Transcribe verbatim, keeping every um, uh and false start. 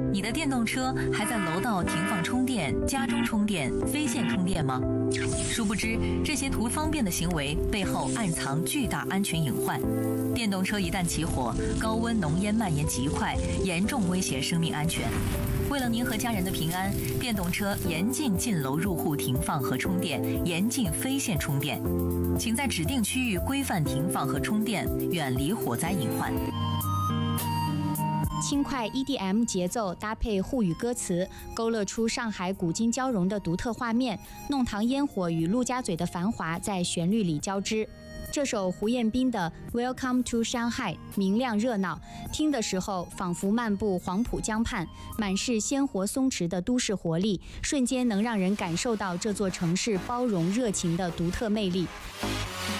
你的电动车还在楼道停放充电、家中充电、非线充电吗？殊不知，这些图方便的行为背后暗藏巨大安全隐患。电动车一旦起火，高温浓烟蔓延极快，严重威胁生命安全。为了您和家人的平安，电动车严禁进楼入户停放和充电，严禁非线充电。请在指定区域规范停放和充电，远离火灾隐患。 轻快 E D M 节奏搭配沪语歌词，勾勒出上海古今交融的独特画面。弄堂烟火与陆家嘴的繁华在旋律里交织。这首胡彦斌的《Welcome to Shanghai》明亮热闹，听的时候仿佛漫步黄浦江畔，满是鲜活松弛的都市活力，瞬间能让人感受到这座城市包容热情的独特魅力。